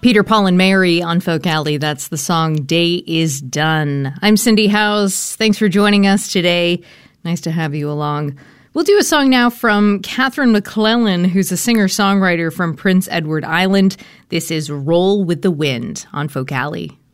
Peter, Paul, and Mary on Folk Alley. That's the song Day Is Done. I'm Cindy House. Thanks for joining us today. Nice to have you along. We'll do a song now from Catherine McClellan, who's a singer-songwriter from Prince Edward Island. This is Roll with the Wind on Folk Alley.